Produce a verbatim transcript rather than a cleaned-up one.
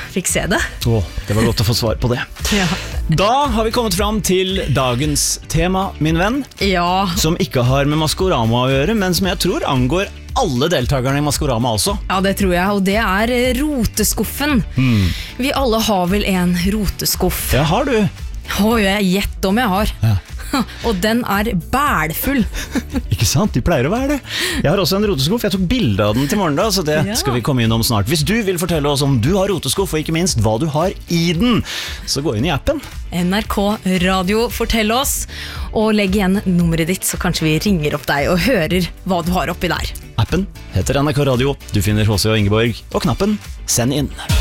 fikk se det. Åh, det var godt å få svar på det. Ja. Da har vi kommet fram til dagens tema, min venn, Ja, som ikke har med Maskorama å gjøre, men som jeg tror angår alle deltakerne i Maskorama også. ja, det tror jeg, og det er eh, roteskuffen. Vi alle har vel en roteskuff. Ja, har du? Å, jeg gjett om jeg har. Ja. Og den er bælfull. Ikke sant? De pleier å være det. Jeg har også en roteskuff. Jeg tok bilde av den til morgen da, så det Ja. skal vi komme innom snart. Hvis du vil fortelle oss om du har roteskuff, og ikke minst hva du har i den, så gå inn i appen. N R K Radio, fortell oss, og legg igjen nummeret ditt, så kanskje vi ringer opp deg og hører hva du har oppi der. Appen heter N R K Radio. Du finner H C og Ingeborg, og knappen Send inn.